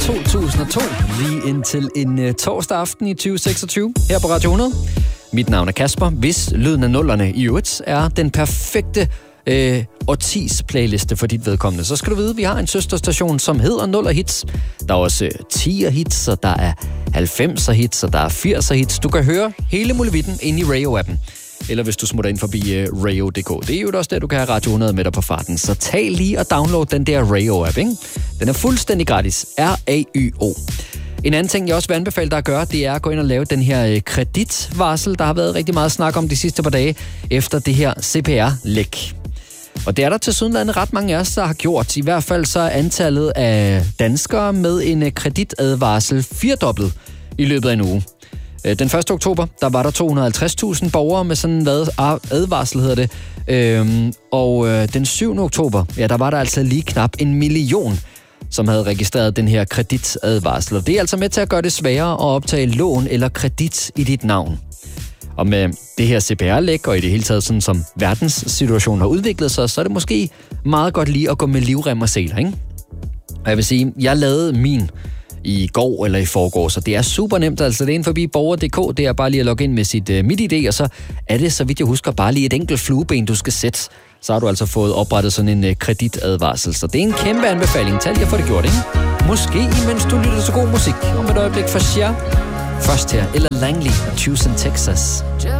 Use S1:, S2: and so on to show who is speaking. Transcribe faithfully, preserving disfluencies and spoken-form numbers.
S1: to tusind og to, lige indtil en uh, torsdag aften i tyve seksogtyve her på Radio hundrede. Mit navn er Kasper, hvis lyden af nullerne i øvrigt er den perfekte øh, årtis playliste for dit vedkommende. Så skal du vide, at vi har en søsterstation, som hedder Nuller Hits. Der er også tier hits, og der er halvfemser hits, og der er firser hits. Du kan høre hele muligheden inde i Rayo-appen. Eller hvis du smutter ind forbi uh, Rayo punktum d k. Det er jo også der, du kan have Radio hundrede med dig på farten. Så tag lige og download den der Rayo-app, ikke? Den er fuldstændig gratis. R A Y O. En anden ting, jeg også vil anbefale dig at gøre, det er at gå ind og lave den her øh, kreditvarsel, der har været rigtig meget snak om de sidste par dage, efter det her C P R-læk. Og det er der til sydenlandet ret mange af os, der har gjort. I hvert fald så er antallet af danskere med en øh, kreditadvarsel firedoblet i løbet af en uge. Den første oktober, der var der to hundrede og halvtreds tusind borgere med sådan en advarsel, hedder det. Øhm, og øh, den syvende oktober, ja, der var der altså lige knap en million, som havde registreret den her kreditadvarsel. Og det er altså med til at gøre det sværere at optage lån eller kredit i dit navn. Og med det her C P R-læk, og i det hele taget sådan som verdenssituationen har udviklet sig, så er det måske meget godt lige at gå med livrem og seler, ikke? Og jeg vil sige, jeg lavede min i går eller i forgår, så det er super nemt. Altså det er inde forbi borger punktum d k, det er bare lige at logge ind med sit uh, MitID, og så er det, så vidt jeg husker, bare lige et enkelt flueben, du skal sætte. Så har du altså fået oprettet sådan en uh, kreditadvarsel. Så det er en kæmpe anbefaling. Tag lige at få det gjort, ikke? Måske imens du lytter til god musik. Om et øjeblik for Cher. Først her, eller Langley og Tucson, Texas.